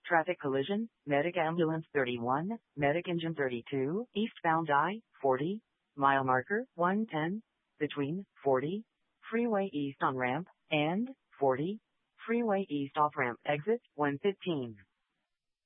Traffic collision, medic ambulance 31, medic engine 32, eastbound I-40, mile marker 110, between 40, freeway east on ramp, and 40, freeway east off ramp exit 115.